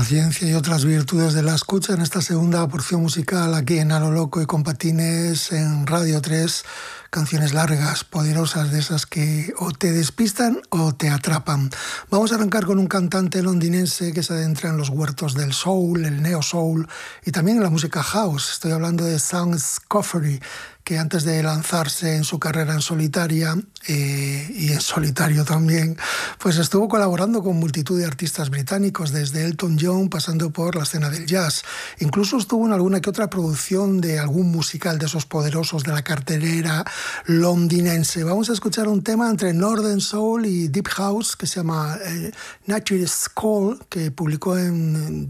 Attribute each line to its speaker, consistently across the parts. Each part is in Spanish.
Speaker 1: paciencia y otras virtudes de la escucha en esta segunda porción musical aquí en A lo Loco y con Patines en Radio 3. Canciones largas, poderosas, de esas que o te despistan o te atrapan. Vamos a arrancar con un cantante londinense que se adentra en los huertos del soul, el neo soul y también en la música house. Estoy hablando de Sam Scoffery, que antes de lanzarse en su carrera en solitaria y en solitario también, pues estuvo colaborando con multitud de artistas británicos, desde Elton John pasando por la escena del jazz. Incluso estuvo en alguna que otra producción de algún musical de esos poderosos de la cartelera londinense. Vamos a escuchar un tema entre Northern Soul y Deep House que se llama Nature's Call, que publicó en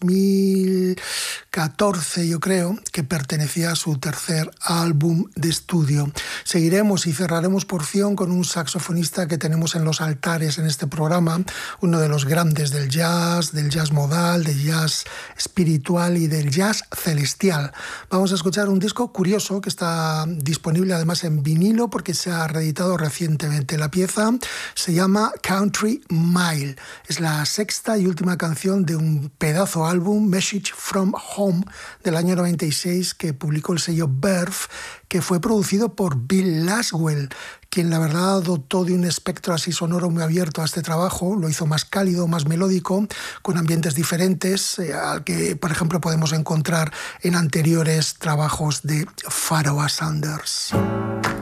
Speaker 1: 2014, yo creo, que pertenecía a su tercer álbum de estudio. Seguiremos y cerraremos porción con un saxofonista que tenemos en los altares en este programa, uno de los grandes del jazz modal, del jazz espiritual y del jazz celestial. Vamos a escuchar un disco curioso que está disponible además en vinilo porque se ha reeditado recientemente. La pieza se llama Country Mile. Es la sexta y última canción de un pedazo álbum, Message from Home, del año 96, que publicó el sello Verve, que fue producido por Bill Laswell, quien la verdad dotó de un espectro así sonoro muy abierto a este trabajo. Lo hizo más cálido, más melódico, con ambientes diferentes al que, por ejemplo, podemos encontrar en anteriores trabajos de Pharoah Sanders.